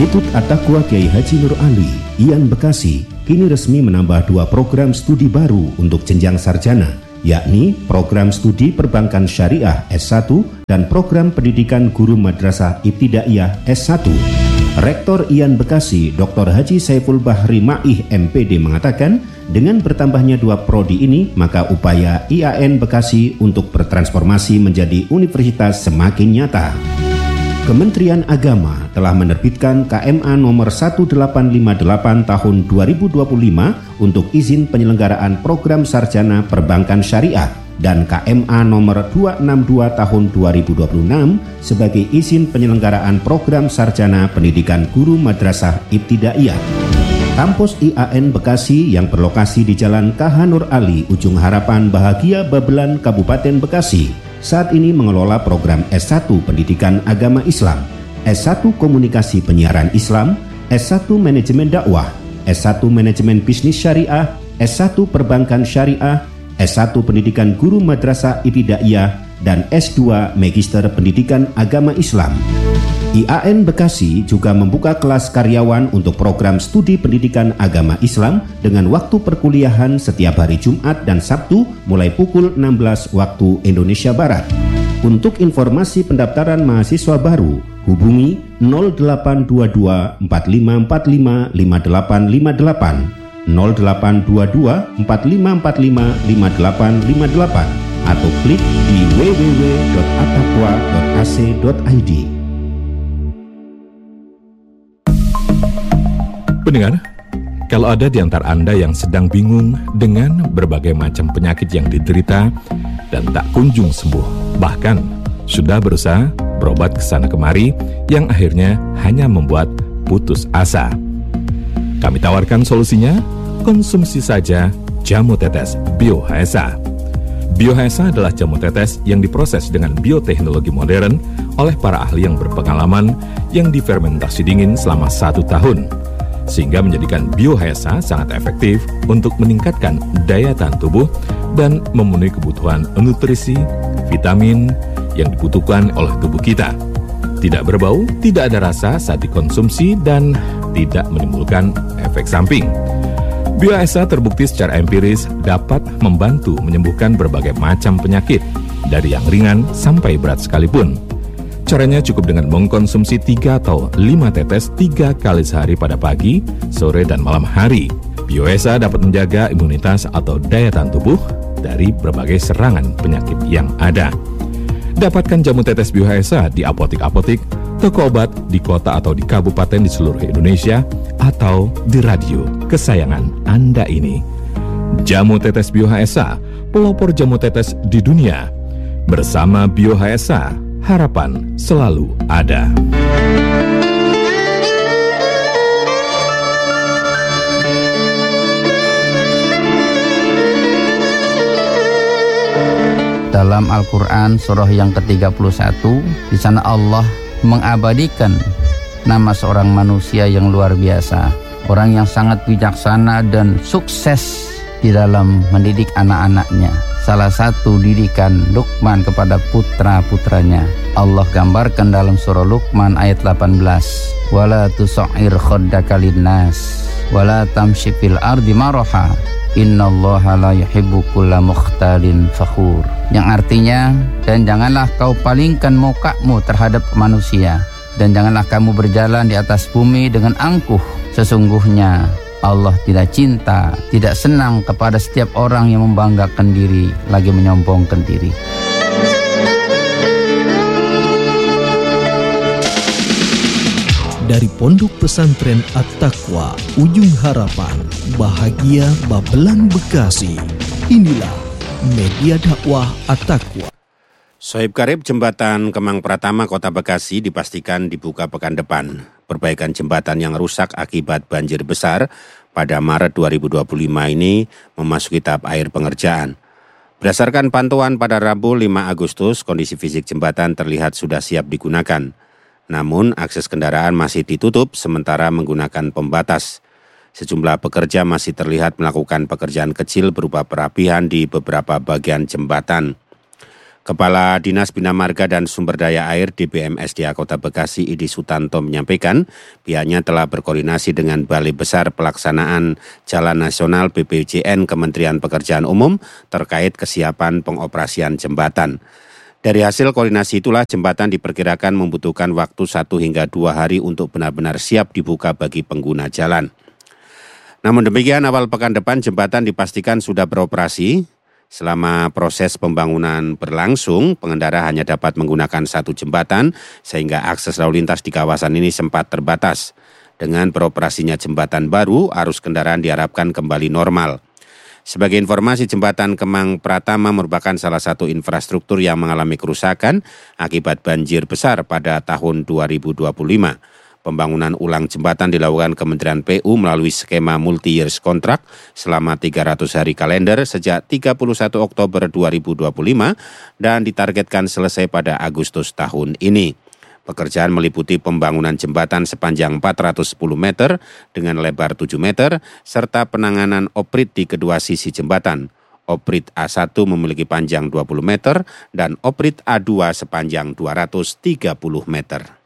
Institut At-Taqwa Kiai Haji Nur Ali, IAN Bekasi, kini resmi menambah 2 program studi baru untuk jenjang sarjana, yakni program studi Perbankan Syariah S1 dan program pendidikan guru madrasah ibtidaiyah S1. Rektor IAN Bekasi, Dr. Haji Saiful Bahri Ma'ih MPD mengatakan, dengan bertambahnya 2 prodi ini, maka upaya IAN Bekasi untuk bertransformasi menjadi universitas semakin nyata. Kementerian Agama telah menerbitkan KMA nomor 1858 tahun 2025 untuk izin penyelenggaraan program sarjana perbankan syariah dan KMA nomor 262 tahun 2026 sebagai izin penyelenggaraan program sarjana pendidikan guru madrasah ibtidaiyah. Kampus IAN Bekasi yang berlokasi di Jalan KH Nur Ali, Ujung Harapan Bahagia Babelan, Kabupaten Bekasi, saat ini mengelola program S1 Pendidikan Agama Islam, S1 Komunikasi Penyiaran Islam, S1 Manajemen Dakwah, S1 Manajemen Bisnis Syariah, S1 Perbankan Syariah, S1 Pendidikan Guru Madrasah Ibtidaiyah, dan S2 Magister Pendidikan Agama Islam. IAN Bekasi juga membuka kelas karyawan untuk program studi pendidikan agama Islam dengan waktu perkuliahan setiap hari Jumat dan Sabtu mulai pukul 16 waktu Indonesia Barat. Untuk informasi pendaftaran mahasiswa baru, hubungi 0822 4545 5858, 0822 4545 5858, atau klik di www.attaqwa.ac.id. Pendengar, kalau ada di antara Anda yang sedang bingung dengan berbagai macam penyakit yang diderita dan tak kunjung sembuh, bahkan sudah berusaha berobat ke sana kemari yang akhirnya hanya membuat putus asa, kami tawarkan solusinya. Konsumsi saja jamu tetes Bio HSA. Bio HSA adalah jamu tetes yang diproses dengan bioteknologi modern oleh para ahli yang berpengalaman yang difermentasi dingin selama 1 tahun. Sehingga menjadikan Bio HSA sangat efektif untuk meningkatkan daya tahan tubuh dan memenuhi kebutuhan nutrisi, vitamin yang dibutuhkan oleh tubuh kita. Tidak berbau, tidak ada rasa saat dikonsumsi, dan tidak menimbulkan efek samping. Bio HSA terbukti secara empiris dapat membantu menyembuhkan berbagai macam penyakit, dari yang ringan sampai berat sekalipun. Caranya cukup dengan mengkonsumsi 3 atau 5 tetes 3 kali sehari pada pagi, sore, dan malam hari. Bio HSA dapat menjaga imunitas atau daya tahan tubuh dari berbagai serangan penyakit yang ada. Dapatkan jamu tetes Bio HSA di apotik-apotik, toko obat di kota atau di kabupaten di seluruh Indonesia, atau di radio kesayangan Anda ini. Jamu tetes Bio HSA, pelopor jamu tetes di dunia. Bersama Bio HSA, harapan selalu ada. Dalam Al-Quran surah yang ke-31, di sana Allah mengabadikan nama seorang manusia yang luar biasa, orang yang sangat bijaksana dan sukses di dalam mendidik anak-anaknya. Salah satu didikan Luqman kepada putra-putranya, Allah gambarkan dalam surah Luqman ayat 18, wala tusa'ir khaddaka linnas wala tamshi fil ardi maraha innallaha la yuhibbu kulla mukhtalin fakhur, yang artinya, dan janganlah kau palingkan mukamu terhadap manusia, dan janganlah kamu berjalan di atas bumi dengan angkuh. Sesungguhnya Allah tidak cinta, tidak senang kepada setiap orang yang membanggakan diri, lagi menyombongkan diri. Dari Pondok Pesantren At-Taqwa, Ujung Harapan, Bahagia Babelan, Bekasi. Inilah media dakwah At-Taqwa. Sohib Karib Jembatan Kemang Pratama Kota Bekasi dipastikan dibuka pekan depan. Perbaikan jembatan yang rusak akibat banjir besar pada Maret 2025 ini memasuki tahap akhir pengerjaan. Berdasarkan pantauan pada Rabu 5 Agustus, kondisi fisik jembatan terlihat sudah siap digunakan. Namun, akses kendaraan masih ditutup sementara menggunakan pembatas. Sejumlah pekerja masih terlihat melakukan pekerjaan kecil berupa perapihan di beberapa bagian jembatan. Kepala Dinas Bina Marga dan Sumber Daya Air DBMSDA Kota Bekasi Idi Sutanto menyampaikan pihaknya telah berkoordinasi dengan Balai Besar Pelaksanaan Jalan Nasional BPJN Kementerian Pekerjaan Umum terkait kesiapan pengoperasian jembatan. Dari hasil koordinasi itulah jembatan diperkirakan membutuhkan waktu 1 hingga 2 hari untuk benar-benar siap dibuka bagi pengguna jalan. Namun demikian, awal pekan depan jembatan dipastikan sudah beroperasi. Selama proses pembangunan berlangsung, pengendara hanya dapat menggunakan satu jembatan sehingga akses lalu lintas di kawasan ini sempat terbatas. Dengan beroperasinya jembatan baru, arus kendaraan diharapkan kembali normal. Sebagai informasi, jembatan Kemang Pratama merupakan salah satu infrastruktur yang mengalami kerusakan akibat banjir besar pada tahun 2025. Pembangunan ulang jembatan dilakukan Kementerian PU melalui skema multi-years contract selama 300 hari kalender sejak 31 Oktober 2025 dan ditargetkan selesai pada Agustus tahun ini. Pekerjaan meliputi pembangunan jembatan sepanjang 410 meter dengan lebar 7 meter serta penanganan oprit di kedua sisi jembatan. Oprit A1 memiliki panjang 20 meter dan oprit A2 sepanjang 230 meter.